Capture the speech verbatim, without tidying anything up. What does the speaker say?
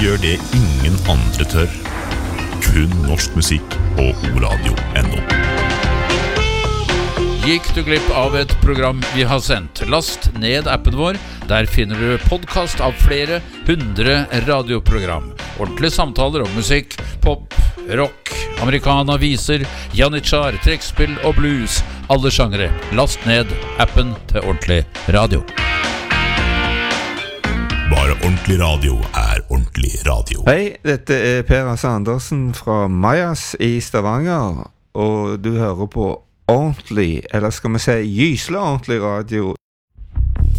gjør det ingen andre tør. Kun norsk musikk på oradio punktum no. Gikk du glipp av et program vi har sendt? Last ned appen vår. Der finner du podcast av flere hundre radioprogram. Ordentlige samtaler om musikk, pop, rock, americana, viser, janitsjar, trekkspill og blues. Alle sjangere. Last ned appen til Ordentlig Radio. Bare Ordentlig Radio er Ordentlig Radio. Hei, dette er Per Hasse Andersen fra Majas i Stavanger, og du hører på Ordentlig, eller skal vi si gyselig ordentlig radio